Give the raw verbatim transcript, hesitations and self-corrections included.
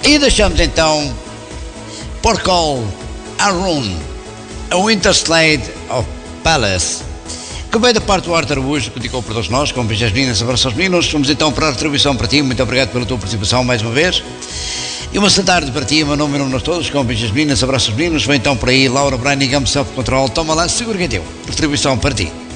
E deixamos então Porcol Arun, a Winter Slade of Palace, que veio da parte do Arte Araújo, que indicou por todos nós, com beijos às meninas, abraços aos meninos. Vamos então para a retribuição para ti. Muito obrigado pela tua participação mais uma vez. E uma boa tarde para ti, meu nome e nome nós todos, com beijos às meninas, abraços aos meninos. Vem então por aí, Laura Brain e Gamo Self Control. Toma lá, segura que é teu. Retribuição para ti.